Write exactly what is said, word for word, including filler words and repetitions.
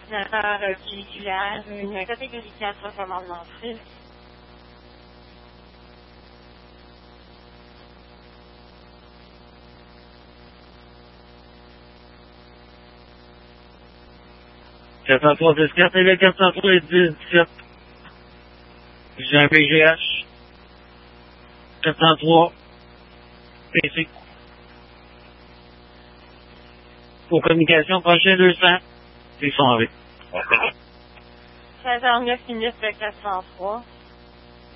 ordinateur euh, pelliculaire, une catégorie quatre commandement fixe. quatre cent trois dix quatre et le quatre cent trois dix-sept. J'ai un P G H. quatre cent trois. P C. Pour communication, prochain deux cents. Ils sont avec. seize heures neuf minutes, quatre cent trois.